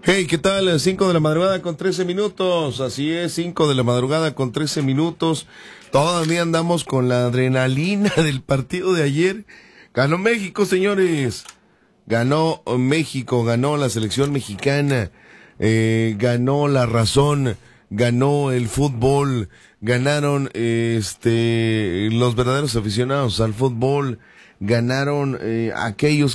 Hey, ¿qué tal? 5 de la madrugada con 13 minutos. Así es, 5 de la madrugada con 13 minutos. Todavía andamos con la adrenalina del partido de ayer. Ganó México, señores. Ganó México, ganó la selección mexicana. Ganó la razón, ganó el fútbol, ganaron los verdaderos aficionados al fútbol, ganaron aquellos